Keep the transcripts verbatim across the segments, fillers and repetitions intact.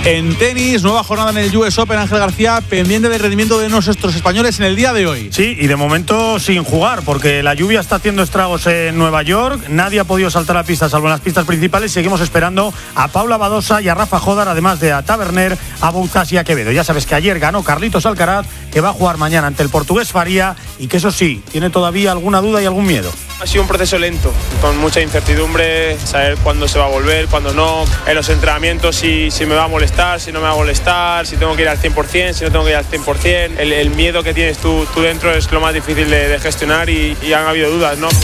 En tenis, nueva jornada en el U S Open. Ángel García, pendiente del rendimiento de nuestros españoles en el día de hoy. Sí, y de momento sin jugar, porque la lluvia está haciendo estragos en Nueva York. Nadie ha podido saltar a pista, salvo en las pistas principales. Seguimos esperando a Paula Badosa y a Rafa Jodar, además de a Taberner, a Bouzas y a Quevedo. Ya sabes que ayer ganó Carlitos Alcaraz, que va a jugar mañana ante el portugués Faria, y que eso sí, tiene todavía alguna duda y algún miedo. Ha sido un proceso lento, con mucha incertidumbre, saber cuándo se va a volver, cuándo no, en los entrenamientos si, si me va a molestar, si no me va a molestar, si tengo que ir al cien por ciento, si no tengo que ir al cien por ciento. El, el miedo que tienes tú, tú dentro es lo más difícil de, de gestionar y, y han habido dudas, ¿no?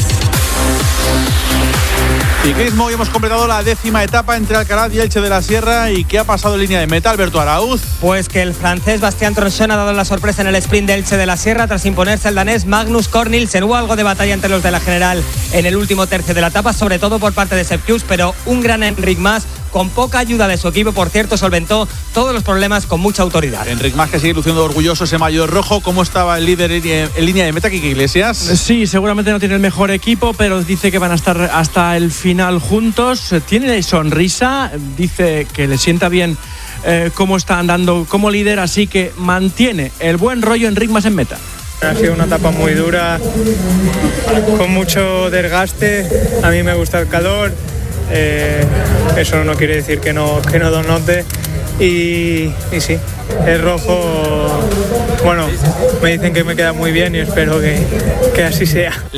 Ciclismo, hoy hemos completado la décima etapa entre Alcaraz y Elche de la Sierra. ¿Y qué ha pasado en línea de meta, Alberto Arauz? Pues que el francés Bastien Tronchon ha dado la sorpresa en el sprint de Elche de la Sierra tras imponerse al danés Magnus Cornilsen. Hubo algo de batalla entre los de la general en el último tercio de la etapa, sobre todo por parte de Sepp Kuss, pero un gran Enric Mas, con poca ayuda de su equipo, por cierto, solventó todos los problemas con mucha autoridad. Enric Mas, que sigue luciendo orgulloso ese maillot rojo. ¿Cómo estaba el líder en línea de meta, Quique Iglesias? Sí, seguramente no tiene el mejor equipo, pero dice que van a estar hasta el final juntos. Tiene sonrisa, dice que le sienta bien eh, cómo está andando como líder, así que mantiene el buen rollo Enric Mas en meta. Ha sido una etapa muy dura, con mucho desgaste. A mí me gusta el calor. Eh, eso no quiere decir que no, que no donote. Y, y sí, el rojo, bueno, me dicen que me queda muy bien y espero que, que así sea.